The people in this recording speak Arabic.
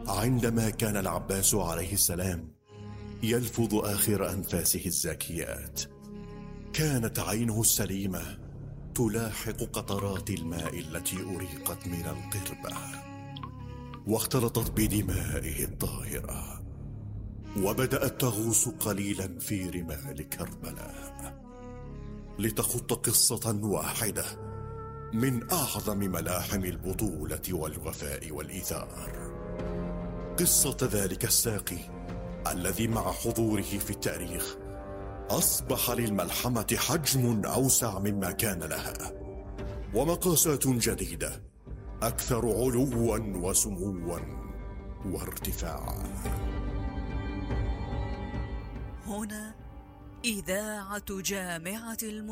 عندما كان العباس عليه السلام يلفظ آخر أنفاسه الزاكيات، كانت عينه السليمة تلاحق قطرات الماء التي أريقت من القربة واختلطت بدمائه الطاهرة، وبدأت تغوص قليلا في رمال كربلاء لتخط قصة واحدة من أعظم ملاحم البطولة والوفاء والإيثار، قصة ذلك الساقي الذي مع حضوره في التاريخ أصبح للملحمة حجم أوسع مما كان لها، ومقاسات جديدة أكثر علوا وسموا وارتفاعا. هنا إذاعة جامعة